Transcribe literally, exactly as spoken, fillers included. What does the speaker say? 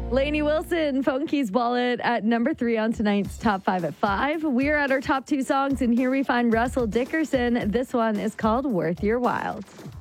Lainey Wilson, Phone Keys Wallet at number three on tonight's Top five at five. We're at our top two songs, and here we find Russell Dickerson. This one is called Worth Your While.